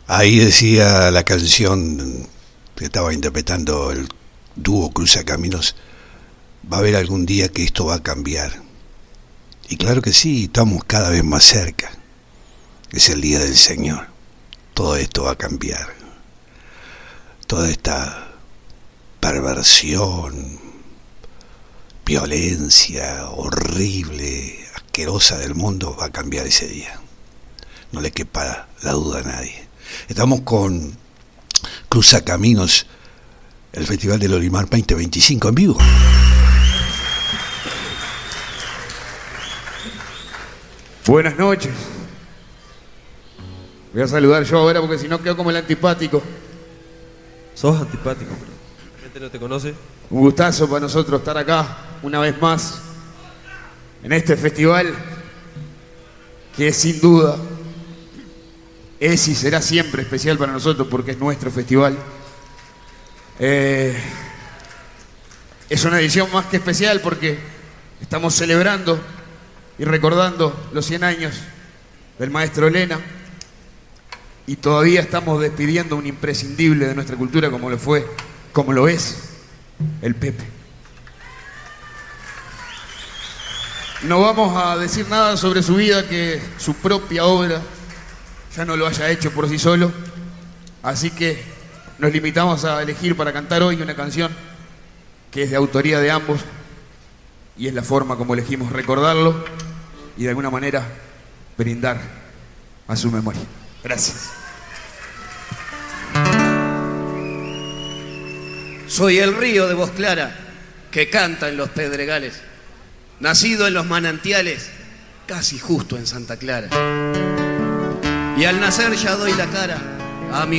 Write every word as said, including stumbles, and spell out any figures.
Ahí decía la canción que estaba interpretando el dúo Cruzacaminos, va a haber algún día que esto va a cambiar. Y claro que sí, estamos cada vez más cerca. Es el día del Señor. Todo esto va a cambiar. Toda esta perversión, violencia horrible, asquerosa del mundo va a cambiar ese día. No le quepa la duda a nadie. Estamos con Cruzacaminos, el Festival del Olimar veinte veinticinco en vivo. Buenas noches. Voy a saludar yo ahora porque si no quedo como el antipático. Sos antipático, pero la gente no te conoce. Un gustazo para nosotros estar acá una vez más en este festival que es sin duda es y será siempre especial para nosotros porque es nuestro festival. Eh, es una edición más que especial porque estamos celebrando y recordando los cien años del maestro Lena y todavía estamos despidiendo un imprescindible de nuestra cultura como lo fue, como lo es el Pepe. No vamos a decir nada sobre su vida que su propia obra ya no lo haya hecho por sí solo, así que nos limitamos a elegir para cantar hoy una canción que es de autoría de ambos y es la forma como elegimos recordarlo y de alguna manera brindar a su memoria. Gracias. Soy el río de voz clara que canta en los pedregales, nacido en los manantiales, casi justo en Santa Clara. Y al nacer ya doy la cara a mi